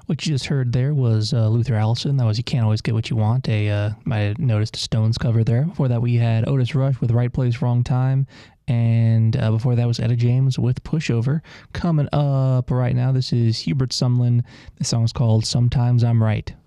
What you just heard there was Luther Allison. That was You Can't Always Get What You Want. Might have noticed a Stones cover there. Before that, we had Otis Rush with Right Place, Wrong Time. And before that was Etta James with Pushover. Coming up right now, this is Hubert Sumlin. The song is called Sometimes I'm Right.